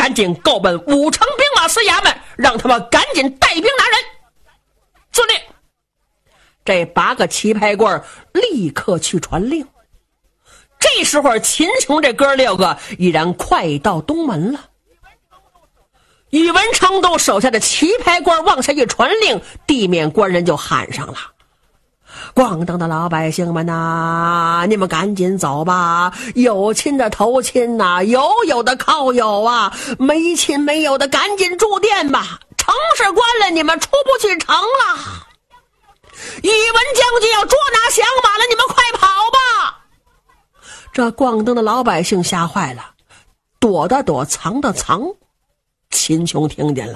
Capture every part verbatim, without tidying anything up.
赶紧告奔武城兵马司衙门，让他们赶紧带兵拿人。遵令。这八个棋牌官立刻去传令。这时候秦琼这哥六个已然快到东门了。宇文成都手下的棋牌官往下一传令，地面官人就喊上了：广东的老百姓们呐，你们赶紧走吧，有亲的投亲呐，有有的靠有啊，没亲没有的赶紧住店吧，城市关了，你们出不去城了。宇文将军要捉拿降马了，你们快跑吧。这广东的老百姓吓坏了，躲的躲，藏的藏。秦琼听见了，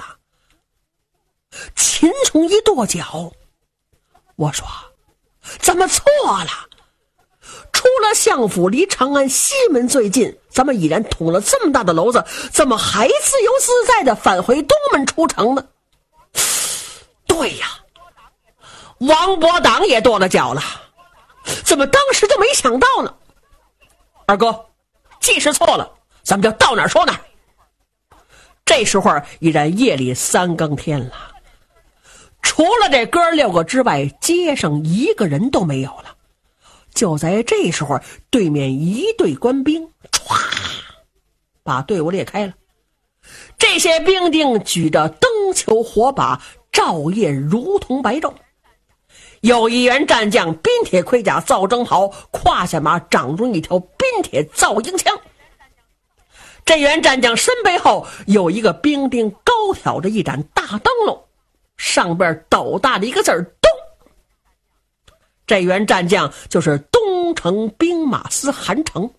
秦琼一跺脚，我说怎么错了？出了相府离长安西门最近，咱们已然捅了这么大的娄子，怎么还自由自在的返回东门出城呢？对呀，王伯党也跺了脚了，怎么当时就没想到呢？二哥，既是错了，咱们就到哪儿说哪儿。这时候已然夜里三更天了，除了这哥六个之外，街上一个人都没有了。就在这时候，对面一队官兵唰把队伍裂开了。这些兵丁举着灯球火把，照夜如同白昼。有一员战将冰铁盔甲造征袍，胯下马掌中一条冰铁造鹰枪。这员战将身背后有一个兵丁高挑着一盏大灯笼，上边斗大的一个字儿东。这员战将就是东城兵马司韩城。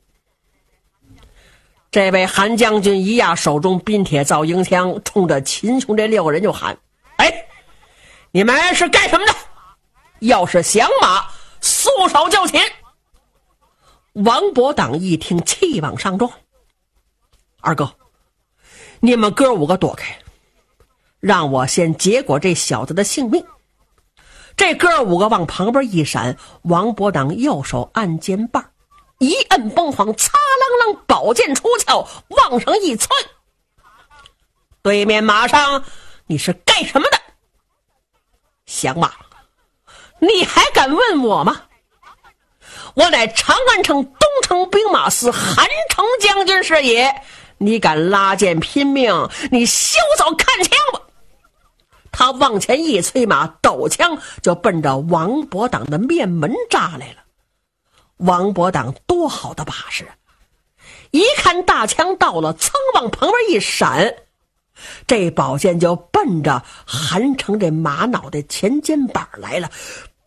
这位韩将军一压手中冰铁造鹰枪，冲着秦琼这六个人就喊：哎，你们是干什么的？要是降马，束手就擒。王伯党一听，气往上撞：二哥，你们哥五个躲开，让我先结果这小子的性命。这哥五个往旁边一闪，王伯党右手按肩把，一摁崩簧，擦啷啷，宝剑出鞘，往上一窜。对面马上，你是干什么的？降马，你还敢问我吗？我乃长安城东城兵马司韩城将军是也，你敢拉剑拼命，你休走看枪吧。他往前一催马，抖枪就奔着王伯党的面门扎来了。王伯党多好的把式，一看大枪到了，噌往旁边一闪，这宝剑就奔着韩城这马脑袋前肩膀来了，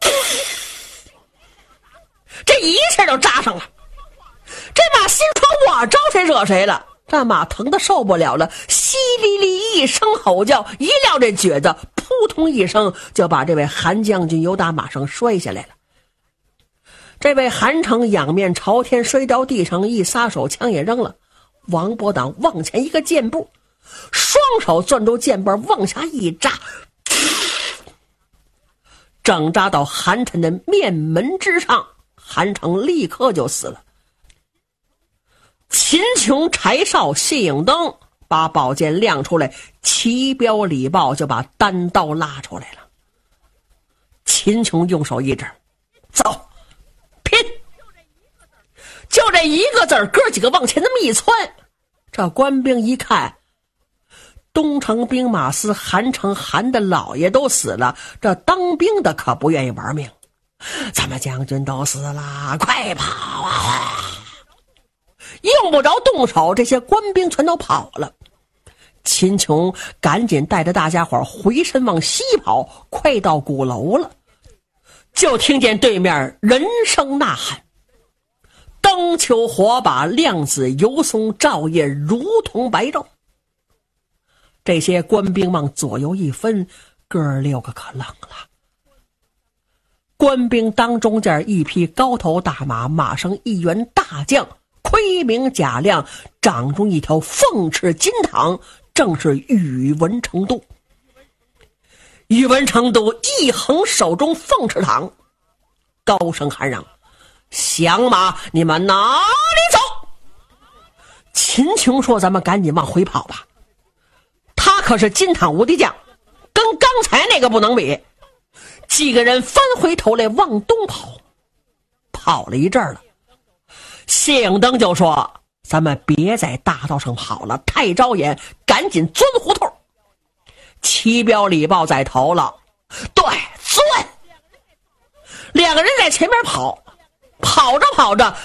这一下就扎上了。这马心说我招谁惹谁了，这马疼得受不了了，淅沥沥一声吼叫，一撂这蹶子，扑通一声就把这位韩将军由打马上摔下来了。这位韩城仰面朝天摔到地上，一撒手，枪也扔了。王伯党往前一个箭步，双手攥住箭把往下一扎，整扎到韩城的面门之上，韩城立刻就死了。秦琼、柴少、谢影灯把宝剑亮出来，齐彪、李豹就把单刀拉出来了。秦琼用手一指：走，拼！就这一个字儿，哥几个往前那么一窜，这官兵一看，东城兵马司韩城韩的老爷都死了，这当兵的可不愿意玩命。咱们将军都死了，快跑啊！用不着动手，这些官兵全都跑了。秦琼赶紧带着大家伙回身往西跑，快到鼓楼了，就听见对面人声呐喊，灯球火把亮紫油松，照夜如同白昼。这些官兵往左右一分，哥六个可愣了。官兵当中间一匹高头大马，马上一员大将，盔明甲亮，掌中一条凤翅金镗，正是宇文成都。宇文成都一横手中凤翅镗，高声喊嚷：降马，你们哪里走？秦琼说：咱们赶紧往回跑吧， 可是金汤无敌将跟刚才那个不能比。几个人翻回头来往东跑，跑了一阵了，谢影灯就说：咱们别在大道上跑了，太招眼，赶紧钻胡同。齐彪李豹在头了，对，钻。两个人在前面跑，跑着跑着